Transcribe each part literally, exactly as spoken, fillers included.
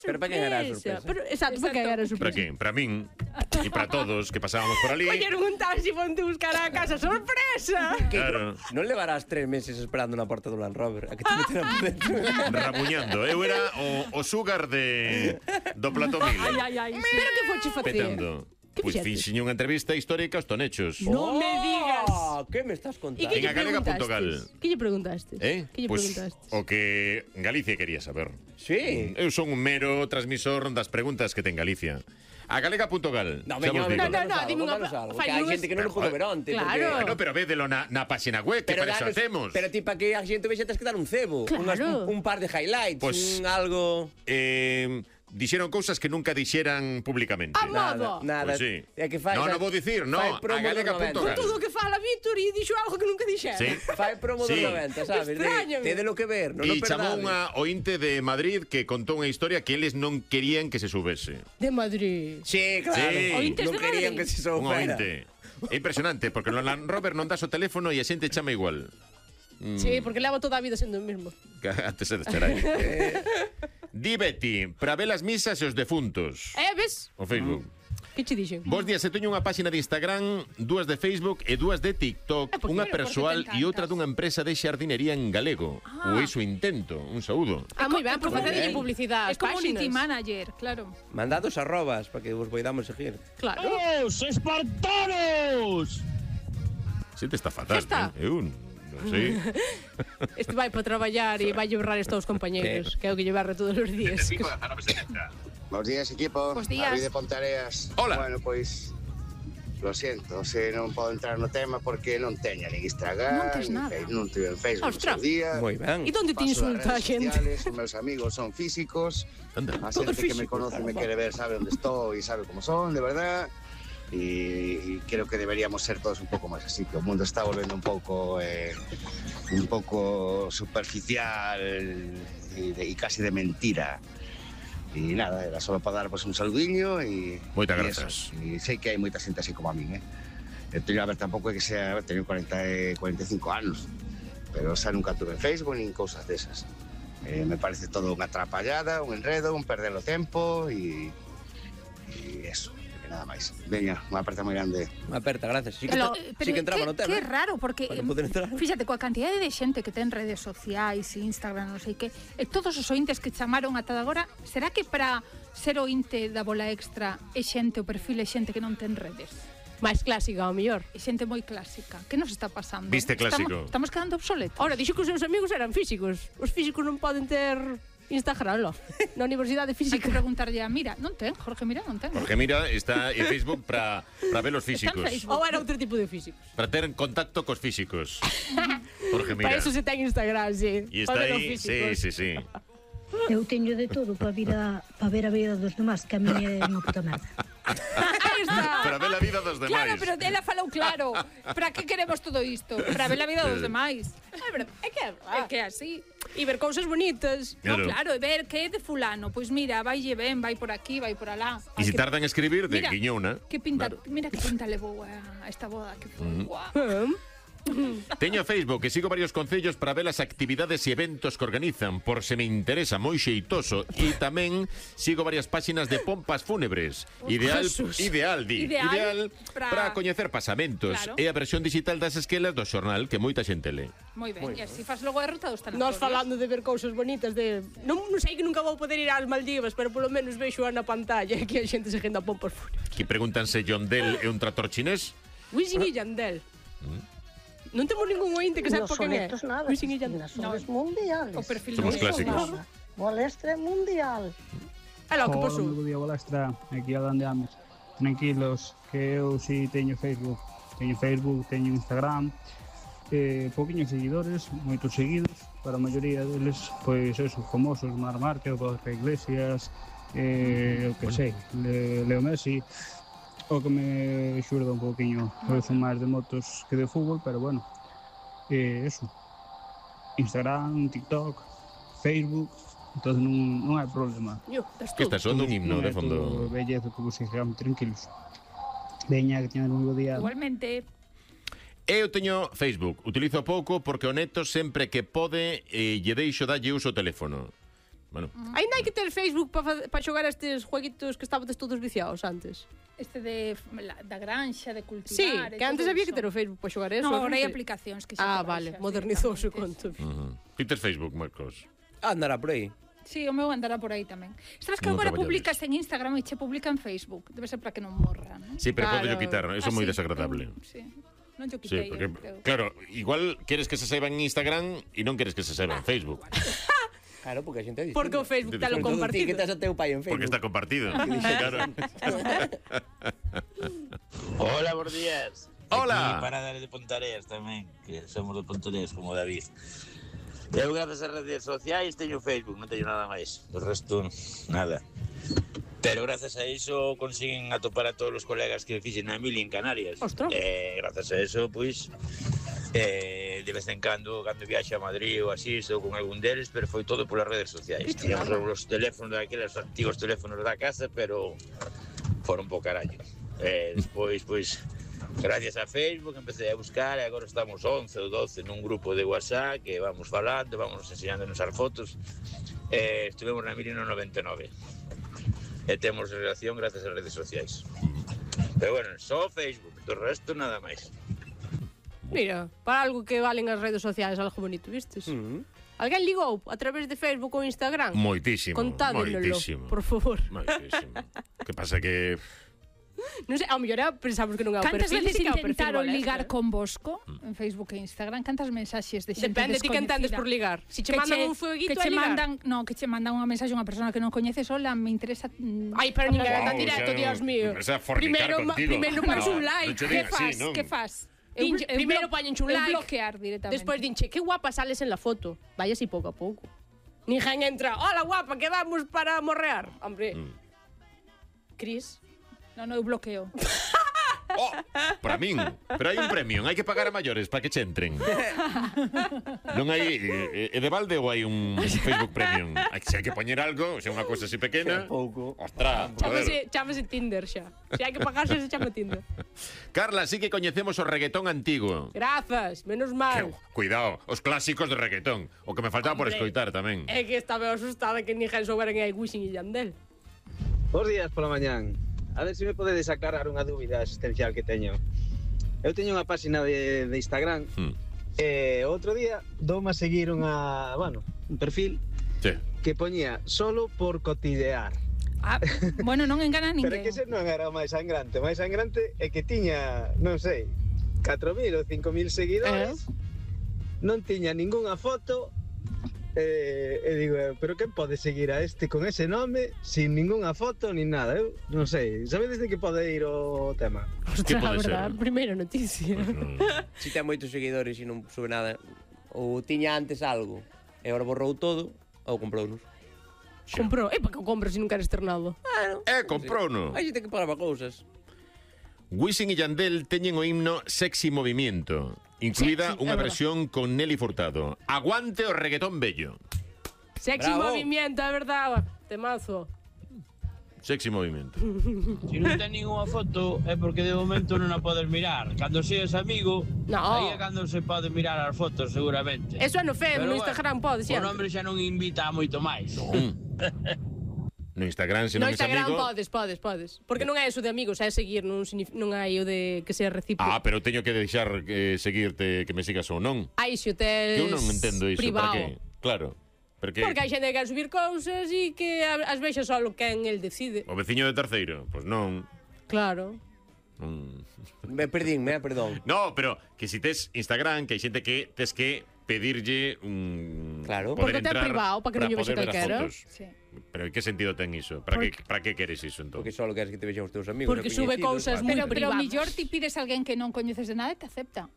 Pero para quen era a sorpresa? Pero, exacto, para quen era a sorpresa? Para quen? Para min e para todos que pasábamos por ali. Colleron un taxi, ponte buscar a casa, sorpresa. Claro. Non levarás tres meses esperando na porta do Land Rover a que te meteran por dentro. Rabuñando. Eu era o, o sugar de do Plato Mil. Ai, ai, ai. Pero que foche facer? Petando. Pois fixen unha entrevista histórica aos tonechos. Non me digas. Que me estás contando? E que lle En agalega punto gal. preguntastes? Que lle preguntaste? Eh? Que lle Pois preguntastes? o que Galicia quería saber. Sí. Eu son un mero transmisor das preguntas que ten Galicia. A galega punto gal. No, xa vos veña, digo. no, no, contanos algo, dime unha- contanos algo, fai que hai unhas- xente que non o pudo ver onte. Claro. porque- Bueno, pero védelo na, na página web, que para eso danos- hacemos. Pero ti para que a xente vexa tens que dar un cebo. Claro. Unhas- un, un par de highlights, Pues- un algo... Eh, dixeron cousas que nunca dixeran públicamente. Ah, modo. Nada, nada. Pois sí. É que fai, No, fai- non vou dicir, no, fai promo a galega dos punto noventa. gal. Todo o que fala Víctor e dixo algo que nunca dixera. Sí. Fai promo dos Sí. noventa, sabes? De, Extrañame. te de lo que ver, non E o chamou perdades. unha ointe de Madrid que contou unha historia que eles non querían que se subese. De Madrid. Sí, claro. Sí. Ointes Non de querían Madrid. que se Un soubera. ointe. É impresionante, porque no Land Rover non das o teléfono e a xente chama igual. Sí, porque leva toda a vida sendo o mismo. Que antes de esperar. eh. Di Betty, para ver as misas e os defuntos. Eh, ves? O Facebook. Que che dixen? Vos días se teño unha páxina de Instagram, dúas de Facebook e dúas de TikTok, Ah, porque unha mira, porque persoal te e outra encantas. dunha empresa de xardinería en galego. Ah. O iso intento, un saúdo. Ah, moi ben, por facerlle ben. publicidade É ás community páxinas. manager, claro. Mandados arrobas para que vos poidamos seguir. Claro. ¡Los espartanos! Xente está fatal, Xa está. eh? Eu non sei. Este vai para traballar e vai borrar estos aos compañeros, que é o que lle barre todos os días. Buenos días, equipo. Bos días. David de Pontareas. Hola. Bueno, pois, lo siento, se non podo entrar no tema porque non teño nin Instagram, Non tes nin nada. Face- non teño en Facebook Ostras. no seu día. Moi ben. E onde te Paso insulta a das redes xente? sociales, os meus amigos son físicos. Anda. A Todos xente que me físicos, conoce me caramba. quere ver, sabe onde estou e sabe como son, de verdad. E, e creo que deberíamos ser todos un pouco máis así, que o mundo está volvendo un pouco eh, un pouco superficial e, de, e casi de mentira. E nada, era só para dar pues, un saludiño e... Moitas e grazas. eso. E sei que hai moita xente así como a min, eh? Eu teño, a ver, tampouco é que sea... a ver, teño cuarenta, e cuarenta e cinco anos, pero xa nunca tuve en Facebook nin cousas desas. Eh, me parece todo unha atrapallada, un enredo, un perder o tempo e... e eso, e nada máis. Veña, unha aperta moi grande. Unha aperta, gracias. Sí que, Pero, entra- pero sí que entraba que, no tema. que eh. raro, porque Para poder entrar. fíxate, coa cantidade de xente que ten redes sociais, Instagram, non sei que, e todos os ointes que chamaron ata agora, será que para ser ointe da bola extra é xente, o perfil é xente que non ten redes? Máis clásica, ao mellor. É xente moi clásica. Que nos está pasando? Viste clásico. Estamos, estamos quedando obsoletos. Ora, dixo que os seus amigos eran físicos. Os físicos non poden ter Instagram, lo. Na Universidade Hai que Física. preguntarlle a Mira, non ten, Jorge Mira non ten. Jorge Mira está en Facebook para para ver os Está en físicos. Facebook. Ou era outro tipo de físicos. Para ter contacto cos físicos. Jorge Mira. Para eso se ten Instagram, sí. E está Para ver os aí, físicos. sí, sí, sí. Eu teño de todo para vir a, para ver a vida dos demás, que a mí é unha puta merda. Aí está. Para ver a vida dos demais. Claro, pero ela falou claro. Para que queremos todo isto? Para ver a vida dos demais. É verdade, é que é É verdade. que é así. E ver cousas bonitas. Claro. No, claro, e ver que é de fulano. Pois mira, vaille ben, vai por aquí, vai por alá. E se tardan en escribir, de Mira, guiñona. Que pinta, Claro. mira que pinta levou a esta boda que foi. Guau. Teño Facebook e sigo varios concellos para ver as actividades e eventos que organizan, por se me interesa, moi xeitoso. E tamén sigo varias páxinas de pompas fúnebres. Ideal, Jesús. ideal, di. Ideal Ideal pra- para coñecer pasamentos. Claro. E a versión digital das esquelas do xornal que moita xente lee. Moi ben, e así fas logo a ruta dos Nós tanatorios. falando de ver cousas bonitas de... Non, non sei que nunca vou poder ir ás Maldivas, pero polo menos vexo na pantalla que a xente se agenda pompas fúnebres. Que pregúntanse John Dell é un tractor chinés? Wisin e Yandel. Non temos ningún ointe que Non sepa son quen é. estos nada, Wisin e Yandel. son os mundiales. O perfil Somos non é clásicos. nada. Molestre mundial. Alá, o que Hola, pasou? moi bo día, Balestra. Aquí onde ames. Tranquilos, que eu si teño Facebook. Teño Facebook, teño Instagram. Eh, pouquiños seguidores, moitos seguidos. Para a maioría deles, pois, eso, famosos. Mar Márquez, Borja Iglesias, eh, o que sei, Le, Leo Messi. O que me xurda un pouquiño. Eu son máis de motos que de fútbol, pero bueno. Eh, eso. Instagram, TikTok, Facebook. Entón non, non hai problema. Yo, das Que todo. está sonando un himno de fondo. Bellezo que vos sigamos tranquilos. Veña, que teñan un bo día. Igualmente. Eu teño Facebook, utilizo pouco porque o neto sempre que pode eh, lle deixo dalle uso o teléfono. bueno. Ainda hai que ter Facebook para pa xogar estes jueguitos que estábamos todos viciados antes. Este de la, da granxa, de cultivar... Sí, que antes había que ter o Facebook para xogar eso. No, ahora hai aplicacións que xa Ah, vale, modernizouse o conto. Ti tes Facebook, Marcos? Andará por aí. Sí, o meu andará por aí tamén. Sabes que Non agora traballades. publicas en Instagram e che publica en Facebook. Debe ser para que non morra, non? Sí, pero Claro. podo yo quitar, eso é Ah, moi sí, desagradable. eu- Sí, non yo Sí, quitei, porque, eu creo. claro, igual queres que se saiba en Instagram e non queres que se saiba en Facebook. Claro, porque a xente é distinta. Porque o Facebook te lo Sobre Todo ti compartido. que tes a teu pai en Facebook. Porque está compartido. Claro. Hola, buenos días. Hola. Aquí para dar de Pontareas tamén, que somos de Pontareas como David. Eu, grazas ás redes sociais, teño Facebook, non teño nada máis. Do resto, nada. Pero grazas a iso consiguen atopar a todos os colegas que fixen a mili en Canarias. Ostras. Eh, grazas a eso, pois, eh, de vez en cando, cando viaxe a Madrid ou así, estou con algún deles, pero foi todo polas redes sociais. Tiñamos os teléfonos daqueles antigos teléfonos da casa, pero foron po carallo. Eh, despois, pois, gracias a Facebook empecé a buscar e agora estamos once ou doce nun grupo de WhatsApp que vamos falando, vamos enseñándonos as fotos. Eh, estuvemos na mili no noventa e nove e temos relación grazas ás redes sociais. Pero bueno, só Facebook, do resto nada máis. Mira, para algo que valen as redes sociais, algo bonito, vistes? Mm. Alguén ligou a través de Facebook ou Instagram? Moitísimo, Contádenolo, moitísimo. por favor. Moitísimo. Que pasa que Non sei, ao mellor era- pensamos que non é o Cantas perfil, veces sí que é o perfil intentaron molesto, ligar eh? con Bosco en Facebook e Instagram? Cantas mensaxes de xente Depende ti que entendes descoñecida? por ligar. Si che Que mandan che- un fueguito que a che ligar. mandan, no, que che mandan unha mensaxe a unha persona que non coñeces, hola, me interesa... mm, Ai, pero ninguén hablar anda Wow, directo, xa Dios non- mío. empecé a fornicar Primeiro, ma- contigo. primeiro pones No, un non like. che Que digas así, fas? non? Que fas? Eu, Eu- eu primeiro blo- pañenche un eu like. bloquear directamente. Despois dinche, que guapa sales en la foto. Vaya así pouco a pouco. Ninguén entra, hola guapa, quedamos para morrear. Hombre. Mm. Cris. No, no, eu bloqueo. Oh, para min, pero hai un premio, hai que pagar a maiores para que che entren. Non hai eh, de balde ou hai un Facebook Premium? Hai que, se hai que poñer algo, se é unha cousa así pequena. Pouco. Ostras, Chámase, joder. chámase Tinder xa. Se hai que pagarse, se chama Tinder. Carla, sí que coñecemos o reggaetón antigo. Grazas, menos Que, mal. cuidado, os clásicos de reggaetón. O que me faltaba por Hombre. escoitar tamén. É que estaba asustada que ninguén soubera que hai Wisin e Yandel. Bos días pola mañán. A ver se me podedes aclarar unha dúbida existencial que teño. Eu teño unha páxina de, de Instagram Hmm. e outro día doume a seguir unha, bueno, un perfil Sí. que poñía solo por cotillear. Ah, bueno, non engana Pero ninguén. é que ese non era o máis sangrante. O máis sangrante é que tiña, non sei, catro mil ou cinco mil seguidores, non tiña ningunha foto. Eh, e digo, eu, pero quen pode seguir a este con ese nome sin ningunha foto ni nada? Eu non sei, sabedes de que pode ir o tema? Que Ostras, pode verdad, ser? primeira noticia. Pues non. Si ten moitos seguidores e non sube nada, ou tiña antes algo e agora borrou todo, ou comprounos. Comprou. E para que o compras se non queres ter nada? Eh, comprou no. Hai xente que pagaba cousas. Wisin e Yandel teñen o himno Sexy Movimiento, incluída Sexy, unha é verdad. versión con Nelly Furtado. Aguante o reggaetón bello. Sexy Bravo. movimiento, é verdad. Temazo. Sexy Movimiento. Se non ten ninguna foto é porque de momento non a podes mirar. Cando seas amigo, No. aí é cando se pode mirar as fotos seguramente. Eso é no Facebook, no Pero Instagram bueno, pode, o sempre. nombre xa non invita a moito máis. No Instagram, se No non é Instagram amigo... podes, podes, podes. Porque non é eso de amigos, é seguir, non, signif- non hai o de que sea recíproco. Ah, pero teño que deixar eh, seguirte, que me sigas ou non. Hai se o tes Que eu non entendo iso, privado. para que? Claro, porque Porque hai xente que quer subir cousas e que a- as vexa só o quen el decide. o veciño de terceiro, pois non. Claro. non. Me perdínme, eh, perdón. No, pero que si tes Instagram, que hai xente que tes que pedirlle un Claro. poder Porque ten entrar privado, para que non lle vexa poder ver as calquera. fotos. Sí. Pero en que sentido ten iso? Para que Porque- para que queres iso entón? Porque só lo queres que te vexan os teus amigos. Porque e sube coñecidos, cousas vale. moi Pero, pero privadas. mellor ti pides a alguén que non coñeces de nada e te acepta.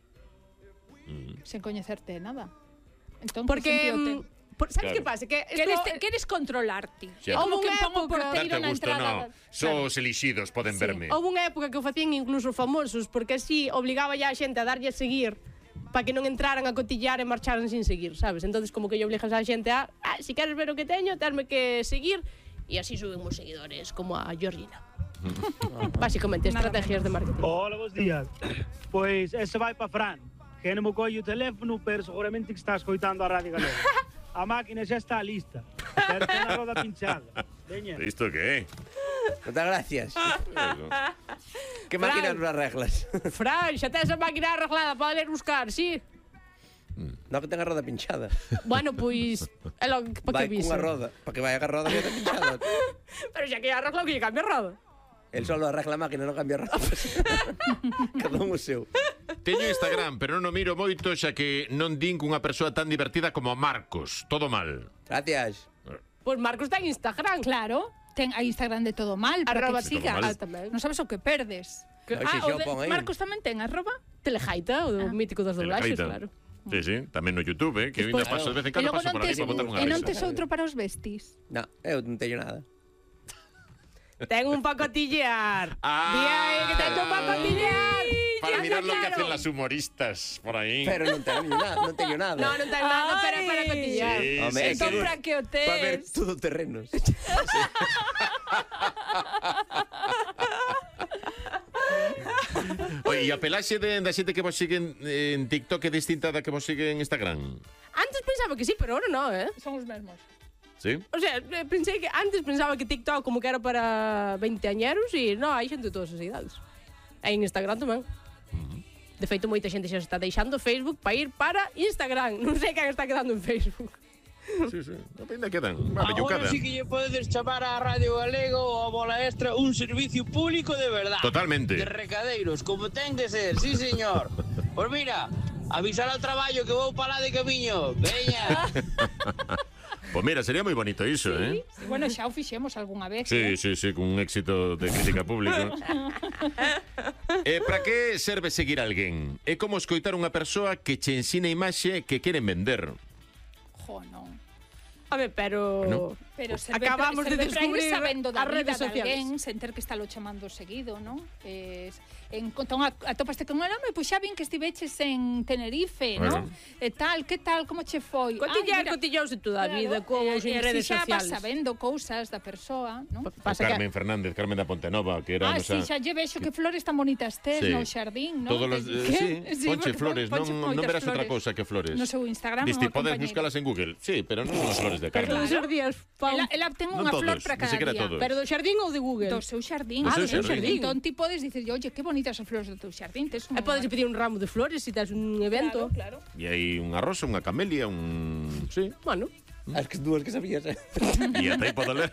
Mm. Sen coñecerte de nada. Entón, Porque que sentido ten? mm, por, sabes Claro. que pasa? Que Queres, esto, te, queres controlarte. Xa. Como Houve que unha pon o época- porteiro Darte na gusto, entrada. no. Só os elixidos poden verme. Houve unha época que o facían incluso os famosos, porque así obligaba ya a xente a darlle a seguir para que non entraran a cotillar e marcharan sin seguir, sabes? Entonces como que lle obligas a xente a, ah, si queres ver o que teño, terme que seguir, e así subimos seguidores, como a Georgina. Básicamente, Nada estrategias de marketing. Hola, bons días. Pois ese vai para Fran, que non me colle o teléfono, pero seguramente que está escoitando a Radio Galega. A máquina xa está lista. Pero ten a roda pinchada. Veña. ¿Isto qué? Moitas gracias. Que máquina nos arreglas? Fran, xa tes a máquina arreglada para ir buscar, sí? No, que ten a roda pinchada. Bueno, pois... É lo que pa Vai que viso. cunha roda. Para que vai a roda que ten pinchada. Pero xa que arreglo que lle cambia a roda. El solo arregla a máquina, non cambia rodas. Cada un o seu. Teño Instagram, pero non o miro moito xa que non din cunha persoa tan divertida como Marcos. Todo mal. Gracias. Pois Marcos ten Instagram. Claro, ten a Instagram de Todo Mal para Arroba que sigas. Todo Mal. Ah, tamén. Non sabes o que perdes. Oxe, Ah, xa o o pon de aí. Marcos tamén ten arroba. Telejaita, o mítico das doblaxes, Telejaita. claro. Sí, sí, tamén no YouTube, eh, que eu ainda Despois- paso de vez en E cando logo paso non por aí tes, para botar unha e non risa. tes outro para os bestis. No, eu non teño nada. Ten un pa cotillear. Ah, Di aí que ten un pa cotillear. Para Ya mirar está lo que claro. hacen las humoristas por aí. Pero non teño nada, non teño nada. No, non ten nada, Ai. pero para cotillear. Sí, Home, sí, é Entón, sí. para que o Para ver tes? todo terrenos. Oye, e a pelaxe de, da xente que vos siguen en TikTok é distinta da que vos sigue en Instagram? Antes pensaba que sí, pero ahora no, ¿eh? Son os mesmos. Sí? O sea, eh, pensei que antes pensaba que TikTok como que era para veinteañeros e no, hai xente de todas as idades. E en Instagram tamén. De feito, moita xente xa se está deixando Facebook para ir para Instagram. Non sei quen está quedando en Facebook. Sí, sí. Ainda quedan. Vale, yo Agora cada. sí que lle podedes chamar a Radio Galego ou a Bola Extra un servicio público de verdad. Totalmente. De recadeiros, como ten de ser, sí señor. Pois mira, avisar al traballo que vou para lá de camiño. Veña. Pues mira, sería moi bonito iso, eh? Sí, bueno, xa o fixemos algunha vez. Sí, eh? sí, sí, con un éxito de crítica pública. eh, para que serve seguir alguén? É como escoitar unha persoa que che ensina imaxe que queren vender. Jo, non. A ver, pero... Bueno. Pero serve, Acabamos serve de para ir descubrir sabendo da as vida redes de sociales. alguén, sen ter que estar chamando seguido, non? Eh, en entón atopaste con el home, pois xa vin que estiveches en Tenerife, Bueno. non? E tal, que tal, como che foi? Cotillar, Ai, mira, cotillouse toda a claro, vida con eh, os en eh, redes si xa vas sociales. sabendo cousas da persoa, non? Pasa que... Carmen Fernández, Carmen da Pontenova, que era Ah, nosa... sí, xa lle vexo que flores tan bonitas tes Sí. no xardín, non? Todos los, Que- eh, sí, ponche porque flores, ponche non, non moitas verás outra flores. cousa que flores. No seu Instagram, Diste, unha podes compañeira. buscalas en Google, sí, pero non son as flores de Pero Carmen. todos os días, pa un... Ela, ela ten Non unha todos, flor para ni cada sequera día. todos. Pero do xardín ou de Google? Do seu xardín. Do seu Ah, do seu xardín. Entón ti podes dicir, oye, que bonitas as flores do teu xardín. Tes E podes pedir un ramo de flores se tes un evento. Claro, claro. E hai unha rosa, unha camelia, un... Sí. Bueno, As que dúas que sabías, eh? E até podo ler.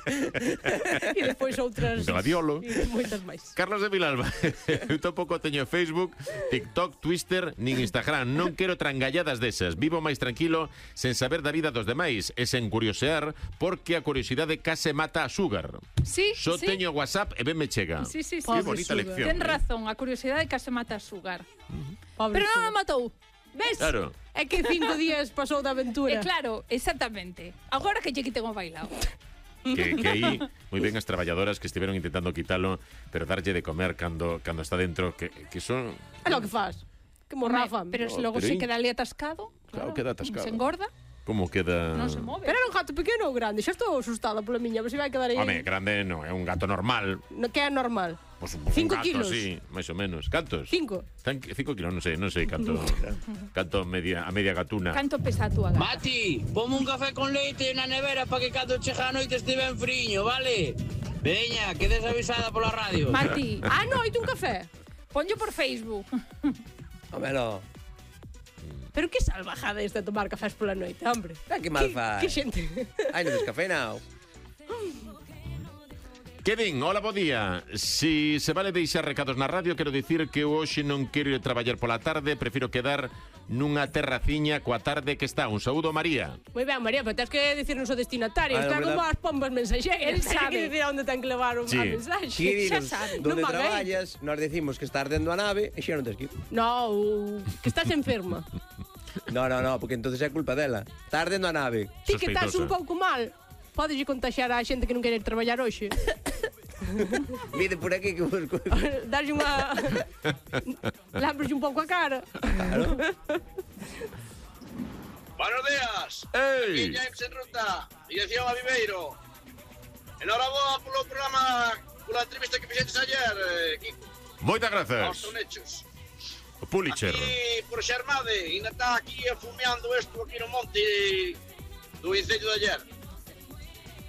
e despois outras... Un gladiolo. E moitas máis. Carlos de Vilalba, eu tampouco teño Facebook, TikTok, Twitter, nin Instagram. Non quero trangalladas desas. Vivo máis tranquilo, sen saber da vida dos demais e sen curiosear, porque a curiosidade case mata a Sugar. Sí, Só sí. teño WhatsApp e ben me chega. Sí, sí, sí. Que Pobre bonita Sugar. lección. Ten eh? razón, a curiosidade case mata a Sugar. Pobre Pero non Sugar. a matou. Ves? Claro. É que cinco días pasou da aventura. E claro, exactamente. Agora que lle quiten o bailao. Que, que aí, moi ben as traballadoras que estiveron intentando quitalo, pero darlle de comer cando, cando está dentro, que, que son... É lo que faz. Que morrafa. Pero se No, logo pero se aí- queda ali atascado. Claro, queda atascado. Se engorda, Como queda... non se move. Pero era un gato pequeno ou grande? Xa estou asustada pola miña, a ver se vai quedar aí. Home, grande non, é un gato normal. No, que é normal. Pues, pues Cinco un gato, kilos. sí, máis ou menos. Cantos? Cinco. Tan, cinco kilos, non sei, non sei canto. canto media, a media gatuna. Canto pesa a túa gata? Mati, ponme un café con leite na nevera para que cando chega a noite este ben friño, vale? Veña, quedes avisada pola radio. Mati, Ah, noite un café. ponlle por Facebook. Home, no. Pero que salvajada esta tomar cafés pola noite, hombre. Ah, que mal fai. Que xente. Ai, non descafeinao. Que din, hola, bo día. Si se vale deixar recados na radio, quero dicir que hoxe non quero ir traballar pola tarde, prefiro quedar nunha terraciña coa tarde que está. Un saúdo, María. Moi ben, María, pero tens que dicirnos o destinatario. Ah, Está verdad. como as pombas mensaxeiras. El Ten sabe. que dicir onde ten que levar o Sí. a mensaxe. Si Xa dinos sabe. donde Non maguei. traballas, nos decimos que estás dentro a nave e xa non tes que ir. No, o- que estás enferma. No, no, no, porque entonces é culpa dela. Estás dentro a nave. Ti que estás Sospeitosa. un pouco mal, podes contaxiar a xente que non quere traballar hoxe. Mide por aquí que busco. Darlle unha... Lambres un pouco a cara. Buenos días. Ei! Aquí James en ruta. Dirección a Viveiro. Enhoraboa polo programa, pola entrevista que fixetes ayer, eh, Kiko. Moitas Aos grazas. tonechos. O Pulitzer. Aquí, por Xermade, ainda está aquí afumeando isto aquí no monte do incendio de ayer.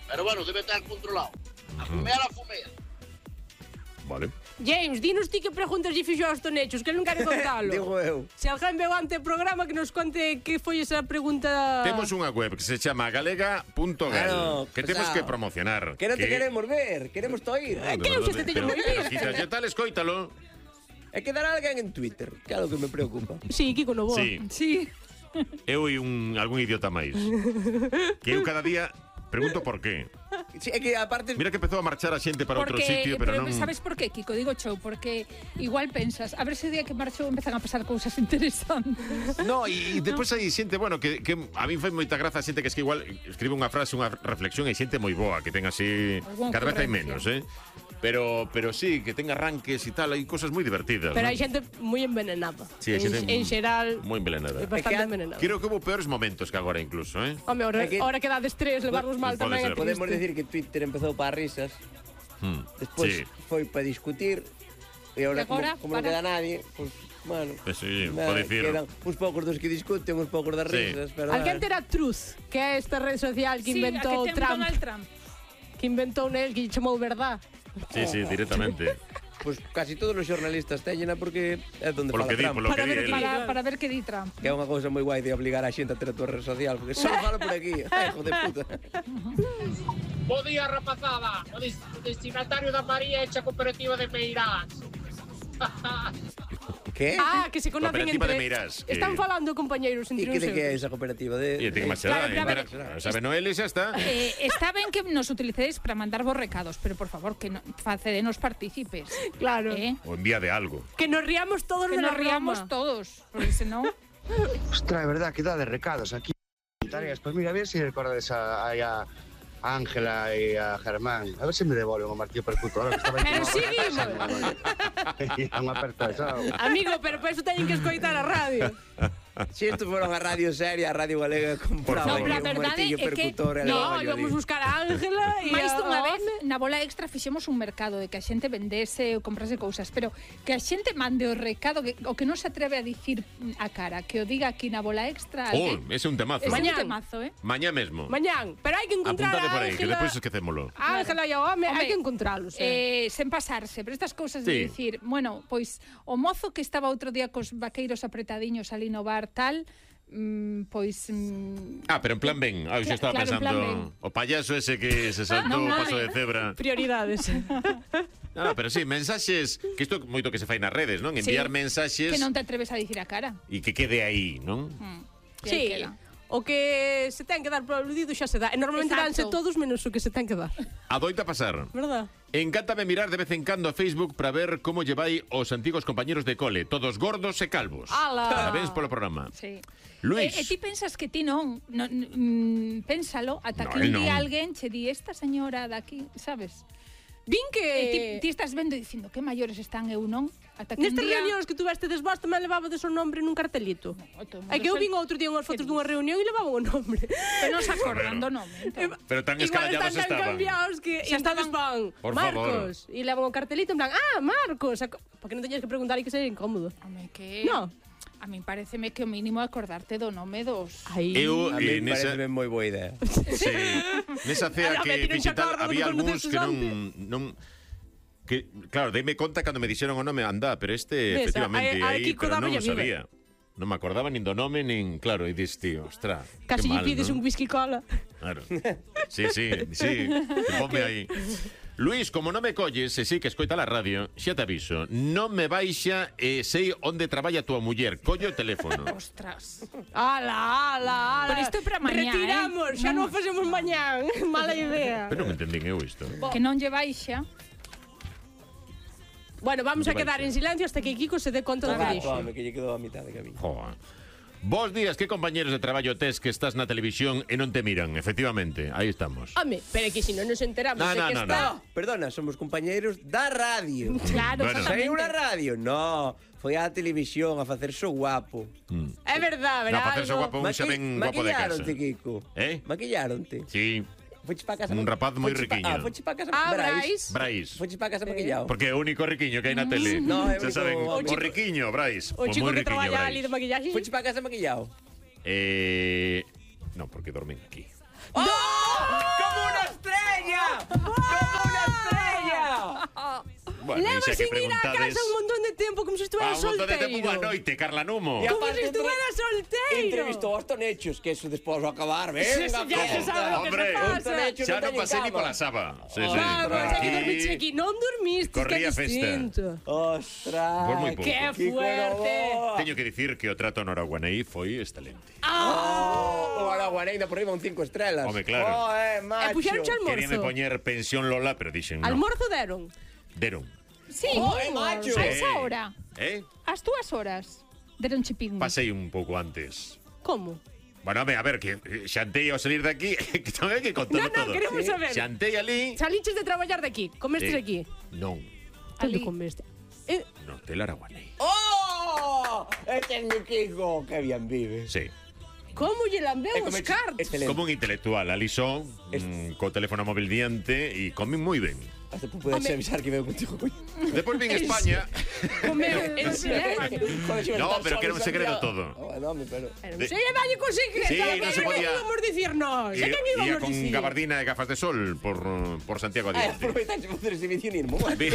Pero bueno, debe estar controlado. A fumea, a fumea. Vale. James, dinos ti que preguntas lle fixo aos tonechos, que non quere contalo. Digo eu. Se alguén veu ante o programa que nos conte que foi esa pregunta... Temos unha web que se chama galega punto gal Claro, que pesado. temos que promocionar. Que non te queremos ver, queremos te oír. Ah, de que eu xa verdade, te teño pero- moi pero visto. quizás lle tal, escoítalo. É que dará alguén en Twitter, que é algo que me preocupa. Sí, Kiko no boa. Sí, Sí. eu e un algún idiota máis. Que eu cada día pregunto por qué. Sí, é que aparte... Mira que empezou a marchar a xente para outro Porque, sitio, pero, non... sabes por qué, Kiko? Digo chou, porque igual pensas, a ver se o día que marchou empezan a pasar cousas interesantes. No, e depois hai xente, bueno, que, que a mí fai moita graza xente que es que igual escribe unha frase, unha reflexión e xente moi boa, que ten así... Algún Cada vez hai ocurrencia. menos, eh? Pero, pero sí, que ten arranques e tal, hai cosas moi divertidas. Pero ¿no? hai xente moi envenenada. Sí, hai en, xente en xeral, moi envenenada. é bastante envenenada. Creo que houve peores momentos que agora incluso, eh? Home, ahora, É que- ahora que dades tres, levarnos mal Pode tamén ser. é Podemos triste. decir que Twitter empezou para risas, Hmm. despois Sí. foi para discutir, e agora, E agora, como, como non para- queda nadie, pues, bueno, Eh, sí, nada, pode dicir. quedan uns poucos dos que discuten, uns poucos das Sí. risas, pero... Alguén terá Truth, que é esta rede social que Sí, a inventou que ten Trump, Donald Trump. que inventou nel, que lle chamou verdad. Sí, sí, directamente. Pues casi todos os xornalistas teñena porque é donde Polo fala que di, Trump. polo que Para di ver el. que- Para, para ver que di Trump. Que é unha cousa moi guai de obligar a xente a ter a tua rede social, porque só fala por aquí. Ai, hijo de puta. Bo día, rapazada. O des- o destinatario da María echa cooperativa de Meirás. Que? Ah, que se conocen Cooperativa entre... de Meirás, que- Están falando compañeiros E entre que uns de que é outros. esa cooperativa? De... E ten que máis será, Claro, claro, entera. Sabe Noel e xa está. Eh, está ben que nos utilicéis para mandar vos recados, pero por favor, que no, facedenos partícipes. Claro. Eh? O envía de algo. Que nos riamos todos Que de la nos riamos Roma. todos, porque senón... Ostras, é verdad, que dá de recados aquí. Tareas, pues mira, a ver se si recordades a, a, a Ángela e a Germán. A ver se me devolven o martillo percutor. Que estaba Pero seguimos. É unha aperta, sao? Amigo, pero para eso teñen que escoitar a radio. Se isto fora unha radio seria, a Radio Galega compraba favor. aquí No, pero a un verdade martillo é que- percutor e No, levaban íbamos ali. buscar a Ángela e Mais a dunha vez, Home. na bola extra fixemos un mercado de que a xente vendese ou comprase cousas, pero que a xente mande o recado, que, o que non se atreve a dicir a cara, que o diga aquí na bola extra. Oh, alguén. ese é un temazo. Ese é un Mañán. temazo, eh? Mañá mesmo. Mañán, pero hai que encontrar Apúntate a por aí, que Ángela. depois esquecémolo. A Ángela e a Home, hai Home, que encontralos. Eh. Eh, sen pasarse, pero estas cousas Sí. de dicir, bueno, pois o mozo que estaba outro día cos vaqueiros apretadiños ali no bar tal, mm, pois mm, Ah, pero en plan ben. Ah, eu xa estaba Claro, en plan pensando o payaso ese que se saltou o Non, paso non, de cebra. Prioridades. Ah, pero sí, mensaxes, que isto moito que se fai nas redes, non? Enviar sí, mensaxes que non te atreves a dicir a cara. e que quede aí, non? Mm, e aí Sí. queda. O que se ten que dar por aludido xa se dá. E normalmente Exacto. danse todos menos o que se ten que dar. Adoita pasar. Verdad? Encántame mirar de vez en cando a Facebook para ver como llevai os antigos compañeros de cole, todos gordos e calvos. Ala. Parabéns polo programa. Sí. Luis. E, e ti pensas que ti non, non mm, pénsalo, ata No, que el un día non. alguén che di esta señora daqui, sabes? Vin que... E ti, ti estás vendo dicindo que maiores están eu non? Ata que Nestas un día... reunións que tuvestes vos tamén levabades o nombre nun cartelito. O todo mundo É que eu sabe- vin outro día unhas fotos dunha reunión e levaban o nombre. Pero non se acordan do nome. Entón. Pero tan Igual escarallados están tan estaban. cambiados que e entonces van Por Marcos e levan o cartelito en plan, ah, Marcos, para que non teñas que preguntar e que sería incómodo. Home, que... No. A min pareceme que o mínimo é acordarte do nome dos... Ai. Eu, A eh, mí nesa, parece moi boa idea. sí, nesa cea A que ver, tiron xa digital acordo había do que algúns que non, conoceses non que claro, deime conta cando me dixeron o nome, anda, pero este Ves, efectivamente a- a aí, Kiko pero non dáballe o a vida. sabía. Non me acordaba nin do nome, nin, claro, e dis, tío, ostra, Casi que lle mal, pides ¿no? un whisky cola. Claro. Sí, sí, sí, ponme aí. Luis, como non me colles, e sí que escoita la radio, xa te aviso, non me baixa e sei onde traballa a túa muller, collo o teléfono. Ostras. Ala, ala, ala. Pero isto é para mañá, Retiramos, eh? xa Non. non o facemos mañán. Mala idea. Pero non entendín eu isto. Que non lle baixa. Bueno, vamos a Lle quedar baixa. en silencio hasta que Kiko se dé conta do que Toma, dixo. tome, que lle quedou a mitad de camiño. Joa. Vos días, que compañeros de traballo tes que estás na televisión e non te miran, efectivamente, aí estamos. Home, pero é que se non nos enteramos No, de no, que no, está... No, perdona, somos compañeiros da radio. Claro, Bueno. Sei exactamente. unha radio? No, foi á televisión a facerse o guapo. Mm. É verdad, No, verdad. para hacerse guapo un xa ven guapo de casa. Maquillaronte, Kiko. Eh? Maquillaronte. Sí, Foches pa casa. Un rapaz moi foches pa- riquiño. Ah, foches pa casa. Ah, Brais. Brais. Brais. Foches pa casa maquillado. Porque é o único riquiño que hai na tele. No, é o Xa único- saben, o o, chico- riquiño, Brais. O Pues chico moi que riquiño, traballa Brais. ali de maquillaxe. Foches pa casa maquillado. Eh... No, porque dormen aquí. ¡Oh! ¡Como unos tres! Bueno, Leva xa que sin ir a preguntades- casa un montón de tempo como se Ah, estuvera un montón de solteiro. tempo, boa noite, Carla Numo. E Como aparte se entre- estuvera solteiro. Entrevistou aos tonechos, que eso despois ao acabar, venga, Sí, sí, ya se sabe lo que Hombre, se pasa. un tonecho Xa non non teñen pasei ni cama. pola saba. Sí, sí. Vamos, Aquí- hai que dormir aquí. Non dormiste, que Corría é festa. distinto. Ostras. Por moi pouco. Que Kiko fuerte. Novoa. Teño que dicir que o trato no Araguanei foi excelente. Oh, o Araguaneira por riba un cinco estrelas. Home, claro. Oh, eh, E macho. puxeron che Queríame almorzo. poñer pensión Lola, pero dixen no. Almorzo deron. Deron. Sí, Oh, eh, macho. a Sí. esa hora, Eh? as túas horas, deronche picnic. Pasei un pouco antes. Como? Bueno, a ver, que eh, xantei ao salir de aquí, que non hai que contarlo No, no, todo. queremos saber. Xantei ali. Saliches de traballar de aquí, comestes Eh, aquí. Non, Onde Ali. comeste? Eh, no Hotel Araguanei. Oh, este es mi Kiko. Qué bien vive. Sí. como lle lambeu E os come- cartos? Excelente. Como un intelectual, ali son, mm, co teléfono móvil diante e comín moi ben. Hasta tú puedes Home. avisar que veo contigo, coño. Despois vin España. Comeu en silencio. Joder, si vas a No, estar pero solo que era un en secreto Santiago. todo. Oh, no, me pero... Pero De- se lle dalle con secreto. Sí, a non ver, se que podía- íbamos dicirnos. E, A quen ia íbamos con dicir? gabardina e gafas de sol por, por Santiago Ay, adiante. aproveitáis para hacer exhibicionismo. Vi-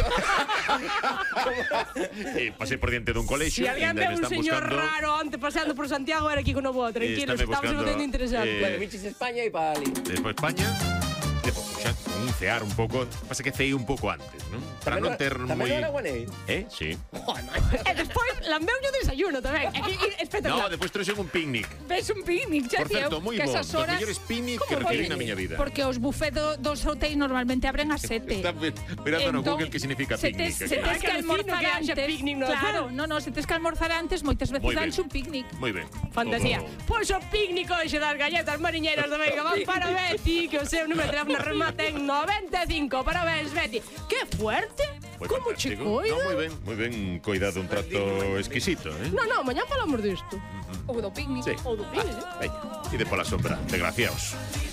e pasei por diante dun colexio Si e alguén ainda ve me un están señor buscando. raro antes paseando por Santiago, era aquí con Novoa, tranquilos, Estame estamos buscando, facendo interesante. eh, Bueno, bichis España y para ali. Despois España. Despois xa un cear un pouco. Pasa que ceí un pouco antes, non? Para non ter moi... Tamén era Guanei. Eh, sí. E despois lambeulle o desayuno tamén. É que é No, espectacular. despois trouxen un picnic. Ves un picnic, xa Por tío, certo, moi que bo. esas Dos horas... mellores picnic que ¿Cómo recibí foi? na miña vida. Porque os buffet do, dos hotéis normalmente abren a sete. Está mirando no Entón, Google que significa se picnic. tes, aquí. se tes que Ai, que almorzar que haxa antes, picnic no claro, hotel. no, no, se tes que almorzar antes, moitas veces Moi ben. danche un picnic. Moi ben. Fantasía. Todo- Pois o pícnico hoxe das galletas mariñeiras do Veiga van para Betty, que o seu número de teléfono remata en noventa e cinco. Parabéns, Betty. Que fuerte. Foi Como che fantástico. coido? No, moi ben, moi ben coidado, un trato exquisito, eh? No, no, mañá falamos disto. Ou do picnic. Sí. Ou do pícnic. Veña, ide pola sombra, desgraciaos.